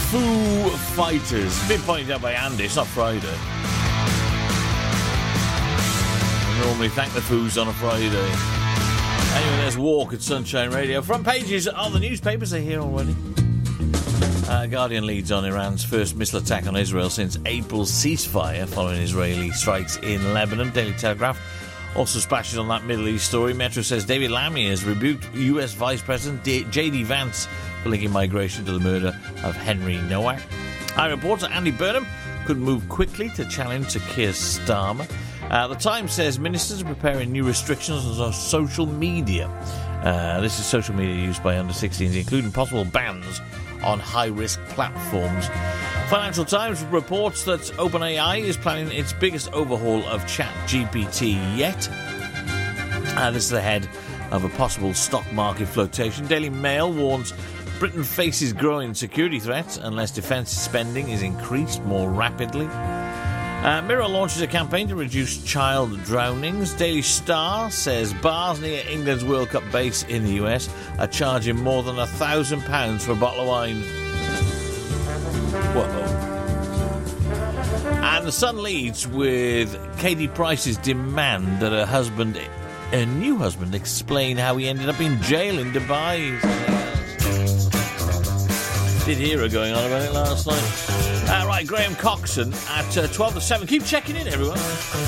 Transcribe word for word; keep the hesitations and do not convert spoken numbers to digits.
Foo Fighters. Been pointed out by Andy, it's not Friday. I normally thank the Foos on a Friday. Anyway, there's Walk at Sunshine Radio. Front pages of the newspapers are here already. Uh, Guardian leads on Iran's first missile attack on Israel since April's ceasefire following Israeli strikes in Lebanon. Daily Telegraph also splashes on that Middle East story. Metro says David Lammy has rebuked U S Vice President J D Vance for linking migration to the murder of Henry Nowak. Our reporter Andy Burnham could move quickly to challenge Sir Keir Starmer. Uh, the Times says ministers are preparing new restrictions on social media. Uh, this is social media used by under sixteens, including possible bans on high-risk platforms. Financial Times reports that OpenAI is planning its biggest overhaul of ChatGPT yet. Uh, this is ahead of a possible stock market flotation. Daily Mail warns Britain faces growing security threats unless defence spending is increased more rapidly. Uh, Mirror launches a campaign to reduce child drownings. Daily Star says bars near England's World Cup base in the U S are charging more than a thousand pounds for a bottle of wine. Whoa. And the Sun leads with Katie Price's demand that her husband, her new husband, explain how he ended up in jail in Dubai. Did hear her going on about it last night. Uh, right, Graham Coxon at uh, twelve to seven. Keep checking in, everyone.